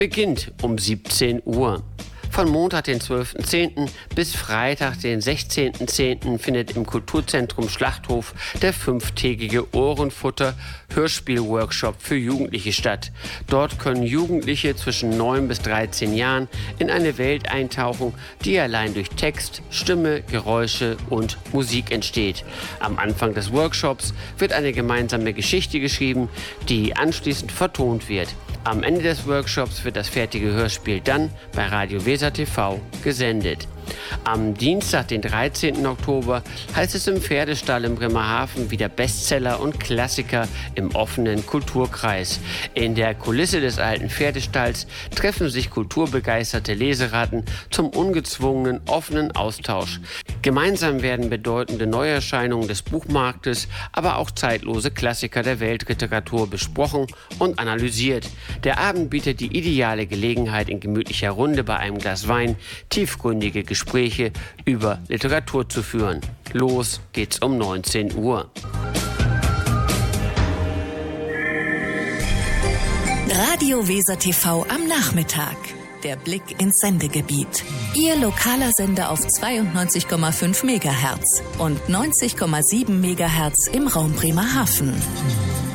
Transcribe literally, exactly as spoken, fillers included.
beginnt um siebzehn Uhr. Von Montag, den zwölften zehnten bis Freitag, den sechzehnten zehnten findet im Kulturzentrum Schlachthof der fünftägige Ohrenfutter-Hörspiel-Workshop für Jugendliche statt. Dort können Jugendliche zwischen neun bis dreizehn Jahren in eine Welt eintauchen, die allein durch Text, Stimme, Geräusche und Musik entsteht. Am Anfang des Workshops wird eine gemeinsame Geschichte geschrieben, die anschließend vertont wird. Am Ende des Workshops wird das fertige Hörspiel dann bei Radio Weser T V gesendet. Am Dienstag, den dreizehnten Oktober, heißt es im Pferdestall in Bremerhaven wieder Bestseller und Klassiker im offenen Kulturkreis. In der Kulisse des alten Pferdestalls treffen sich kulturbegeisterte Leseratten zum ungezwungenen, offenen Austausch. Gemeinsam werden bedeutende Neuerscheinungen des Buchmarktes, aber auch zeitlose Klassiker der Weltliteratur besprochen und analysiert. Der Abend bietet die ideale Gelegenheit, in gemütlicher Runde bei einem Glas Wein tiefgründige Gespräche über Literatur zu führen. Los geht's um neunzehn Uhr. Radio Weser T V am Nachmittag. Der Blick ins Sendegebiet. Ihr lokaler Sender auf zweiundneunzig Komma fünf Megahertz und neunzig Komma sieben Megahertz im Raum Bremerhaven.